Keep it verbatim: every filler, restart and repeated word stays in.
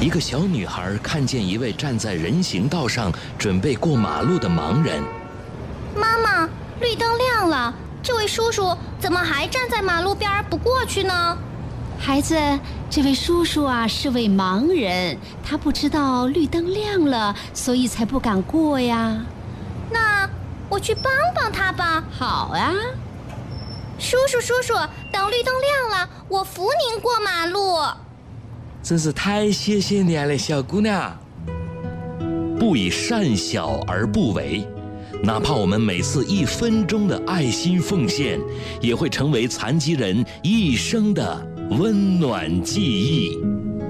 一个小女孩看见一位站在人行道上准备过马路的盲人。 妈妈，绿灯亮了，这位叔叔怎么还站在马路边不过去呢？ 孩子，这位叔叔啊是位盲人，他不知道绿灯亮了，所以才不敢过呀。 那我去帮帮他吧。 好啊。 叔叔叔叔，等绿灯亮了，我扶您过马路。 真是太谢谢你了，小姑娘。不以善小而不为，哪怕我们每次一分钟的爱心奉献，也会成为残疾人一生的温暖记忆。